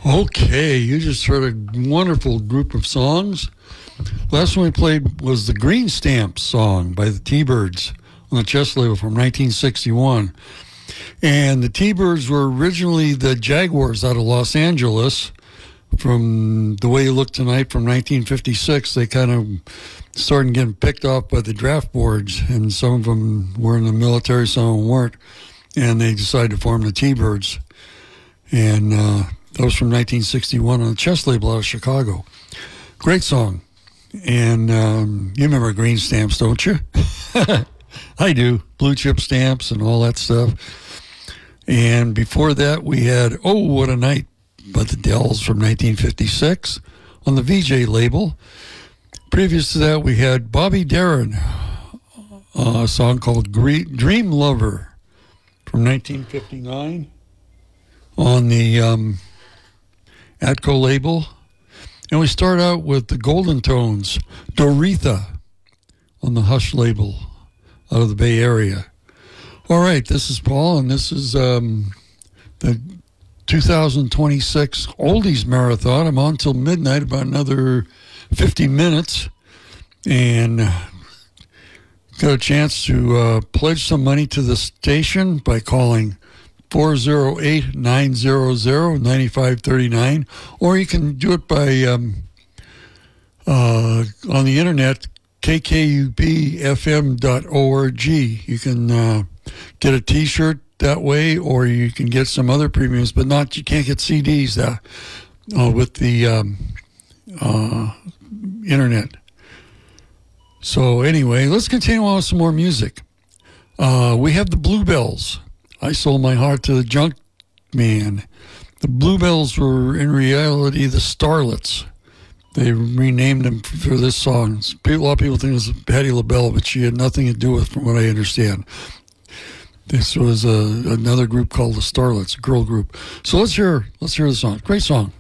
Okay, you just heard a wonderful group of songs. Last one we played was the Green Stamp song by the T-Birds on the Chess label from 1961. And the T-Birds were originally the Jaguars out of Los Angeles. From The Way You Look Tonight from 1956, they kind of started getting picked off by the draft boards, and some of them were in the military, some of them weren't. And they decided to form the T-Birds. And that was from 1961 on the Chess label out of Chicago. Great song. And you remember green stamps, don't you? I do. Blue chip stamps and all that stuff. And before that, we had Oh, What a Night by the Dells from 1956 on the VJ label. Previous to that, we had Bobby Darin, a song called Dream Lover from 1959 on the Atco label. And we start out with the Golden Tones, Doretha, on the Hush label out of the Bay Area. All right, this is Paul, and this is the 2026 Oldies Marathon. I'm on till midnight, about another 50 minutes, and got a chance to pledge some money to the station by calling 408-900-9539, or you can do it by on the internet, kkubfm.org. You can get a T-shirt that way, or you can get some other premiums, but not, you can't get CDs with the internet. So anyway, let's continue on with some more music. We have the Bluebells. I Sold My Heart to the Junk Man. The Bluebells were in reality the Starlets. They renamed them for this song. A lot of people think it was Patti LaBelle, but she had nothing to do with it, from what I understand. This was another group called the Starlets, a girl group. So let's hear the song. Great song.